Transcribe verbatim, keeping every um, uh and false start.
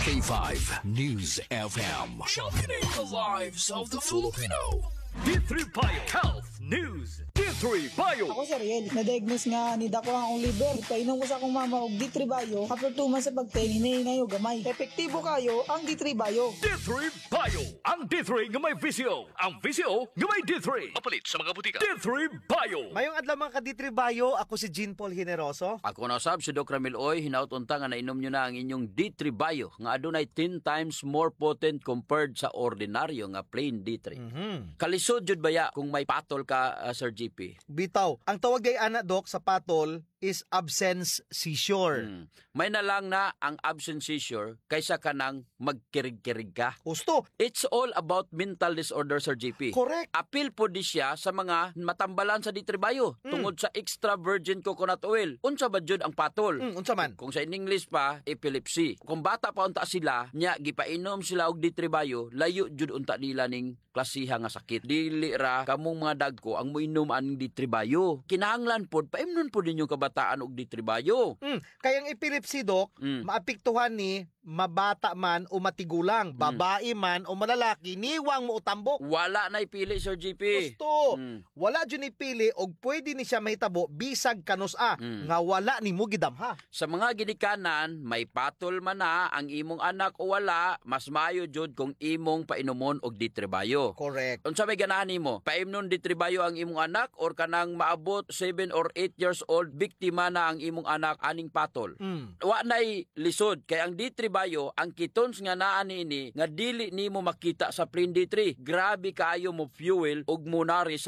K five News F M. Sharpening the lives of the Filipino. D three Bio Health News. D three Bio. Ako si Riel, na-diagnose nga ni dako ang akong liver. Painom ko sa akong mama og D three Bio. After two months sa pagtingin, hinahinay o gamay. Epektibo kayo ang D three Bio. D three Bio. Ang D three nga may visyo. Ang visyo nga may D three. Mapalit sa mga butika. D three Bio. Mayong adlaw mga ka D three Bio, ako si Jean Paul Generoso. Ako na sab si Doc Ramil Oy, hinaut-unta nga nainom nyo na ang inyong D three Bio nga adunay ten times more potent compared sa ordinaryo nga plain D three. Mm-hmm. Kalisod jud baya kung may patol ka, uh, Sir G P? Bitaw, ang tawag ay ana Doc sa patol is absence seizure. Hmm. May na lang na ang absence seizure kaysa ka nang magkirig-kirig ka. Gusto. It's all about mental disorder, Sir G P. Correct. Apil po di siya sa mga matambalan sa D three Bio Mm. tungod sa extra virgin coconut oil. Unsa ba jud ang patol? Mm, unsa man? Kung sa in English pa, epilepsy. Kung bata pa unta sila, nya gipainom sila og D three Bio, layo jud unta nila ning klasiha nga sakit. Dili ra kamong mga dagko ang moinom aning D three Bio. Kinahanglan pod paimnon pod ninyo kabataan og D three Bio. Mm, kayang epilepsy Doc, Mm. maapektuhan ni mabata man o matigulang, babae man o malalaki, niwang mo utambok. Wala na ipili, Sir G P. Gusto. Mm. Wala dyan ipili og pwede ni siya mahitabo bisag kanusa Mm. nga wala ni mo gidamha. Sa mga ginikanan, may patol man na ang imong anak o wala, mas mayo jud kung imong painomon og D three Bio. Correct. Unsa may ganahan nimo? Paimnon D three Bio ang imong anak or kanang maabot seven or eight years old, biktima na ang imong anak aning patol. Mm. Wa nay lisod kay ang D three Bio ang kitons nga naa niini nga dili nimo makita sa plain D three. Grabe kaayo mo fuel og monari sa